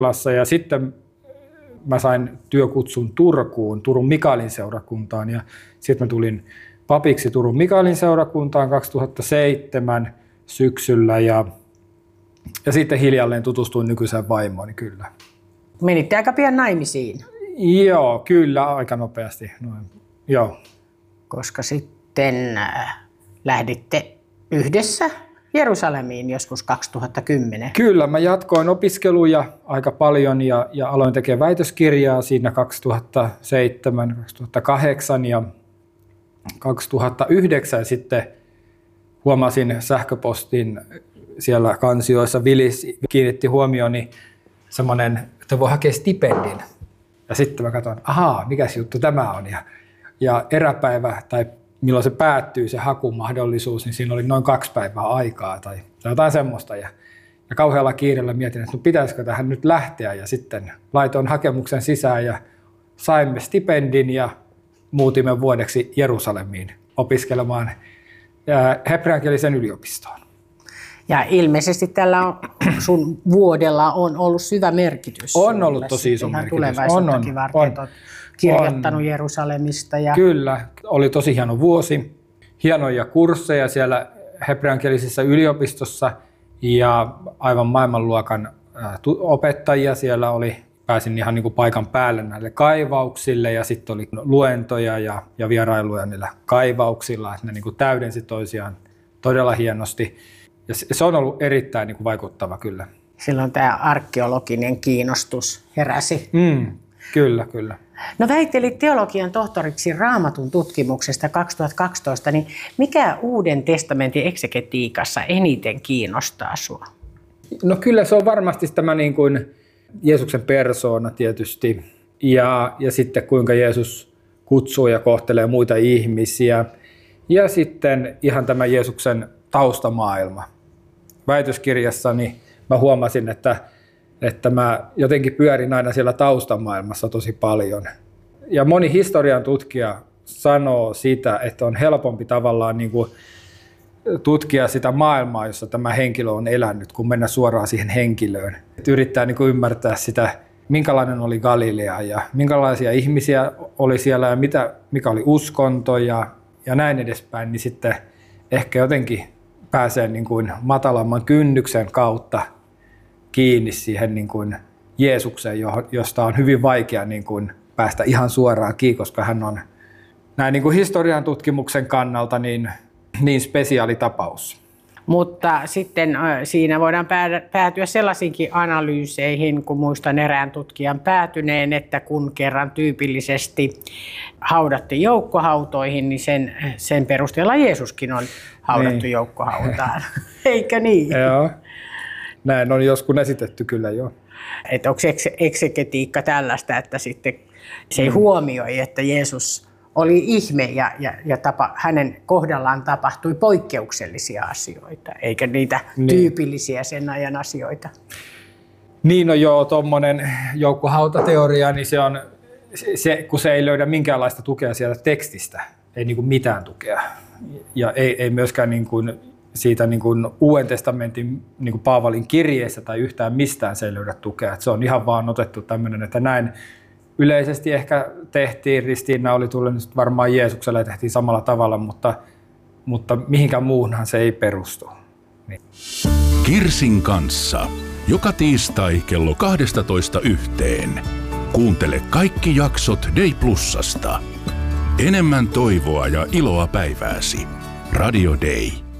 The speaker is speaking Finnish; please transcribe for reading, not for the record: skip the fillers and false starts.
ja sitten mä sain työkutsun Turkuun, Turun Mikaelin seurakuntaan ja sitten mä tulin papiksi Turun Mikaelin seurakuntaan 2007 syksyllä ja sitten hiljalleen tutustuin nykyiseen vaimooni kyllä. Menitte aika pian naimisiin. Joo, kyllä, aika nopeasti. Noin. Joo. Koska sitten lähditte yhdessä Jerusalemiin joskus 2010. Kyllä, mä jatkoin opiskeluja aika paljon ja aloin tekemään väitöskirjaa siinä 2007, 2008 ja 2009 sitten huomasin sähköpostin siellä kansioissa, Vilis kiinnitti huomioni semmoinen, että voi hakea stipendin. Ja sitten mä katsoin, mikäs juttu tämä on. Ja eräpäivä tai milloin se päättyy se hakumahdollisuus, niin siinä oli noin 2 päivää aikaa tai jotain semmoista. Ja kauhealla kiireellä mietin, että pitäisikö tähän nyt lähteä. Ja sitten laitoin hakemuksen sisään ja saimme stipendin ja muutimme vuodeksi Jerusalemiin opiskelemaan hebreankielisen yliopistoon. Ja ilmeisesti tällä sun vuodella on ollut syvä merkitys. On ollut tosi iso merkitys. Tulevaisuuttakin varten olet kirjoittanut Jerusalemista. Ja... Kyllä, oli tosi hieno vuosi. Hienoja kursseja siellä hebreankielisessä yliopistossa ja aivan maailmanluokan opettajia siellä oli. Pääsin ihan niin kuin paikan päälle näille kaivauksille ja sitten oli luentoja ja vierailuja niillä kaivauksilla. Ne niin kuin täydensi toisiaan todella hienosti. Ja se on ollut erittäin niin kuin vaikuttava kyllä. Silloin tämä arkeologinen kiinnostus heräsi. Kyllä, kyllä. No väittelit teologian tohtoriksi Raamatun tutkimuksesta 2012, niin mikä Uuden testamentin eksegetiikassa eniten kiinnostaa sinua? No kyllä se on varmasti tämä niin kuin Jeesuksen persoona tietysti ja sitten kuinka Jeesus kutsuu ja kohtelee muita ihmisiä ja sitten ihan tämä Jeesuksen taustamaailma. Väitöskirjassani mä huomasin, että mä jotenkin pyörin aina siellä taustamaailmassa tosi paljon. Ja moni historian tutkija sanoo sitä, että on helpompi tavallaan niin kuin tutkia sitä maailmaa, jossa tämä henkilö on elänyt, kun mennä suoraan siihen henkilöön. Että yrittää niin kuin ymmärtää sitä, minkälainen oli Galilea ja minkälaisia ihmisiä oli siellä ja mikä oli uskonto ja näin edespäin, niin sitten ehkä jotenkin pääsee niin kuin matalamman kynnyksen kautta kiinni siihen niin kuin Jeesukseen, josta on hyvin vaikea niin kuin päästä ihan suoraan kiinni, koska hän on näin niin kuin historian tutkimuksen kannalta niin spesiaali tapaus. Mutta sitten siinä voidaan päätyä sellaisiinkin analyyseihin, kun muistan erään tutkijan päätyneen, että kun kerran tyypillisesti haudattiin joukkohautoihin, niin sen perusteella Jeesuskin on haudattu joukkohautaan. Eikö niin? Joo, näin on joskus esitetty kyllä jo. Että onko eksegetiikka tällaista, että sitten se ei huomioi, että Jeesus oli ihme ja hänen kohdallaan tapahtui poikkeuksellisia asioita, eikä niitä tyypillisiä sen ajan asioita. Niin no joo, tuommoinen joukkohautateoria, niin kun se ei löydä minkäänlaista tukea sieltä tekstistä, ei niin kuin mitään tukea. Ja ei myöskään niin kuin siitä niin kuin Uuden testamentin niin kuin Paavalin kirjeessä tai yhtään mistään se ei löydä tukea. Että se on ihan vaan otettu tämmöinen, että näin yleisesti ehkä tehtiin, ristiinna oli tullut varmaan Jeesukselle ja tehtiin samalla tavalla, mutta mihinkään muuhunhan se ei perustu. Niin. Kirsin kanssa. Joka tiistai kello 12:00. Kuuntele kaikki jaksot Day Plusasta. Enemmän toivoa ja iloa päivääsi. Radio Day.